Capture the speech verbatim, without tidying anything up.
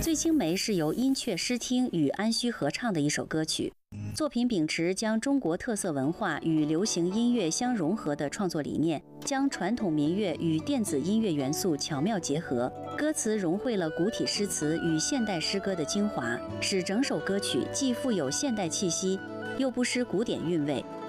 醉青梅是由音雀诗听与安虚合唱的一首歌曲。作品秉持将中国特色文化与流行音乐相融合的创作理念，将传统民乐与电子音乐元素巧妙结合，歌词融汇了古体诗词与现代诗歌的精华，使整首歌曲既富有现代气息，又不失古典韵味。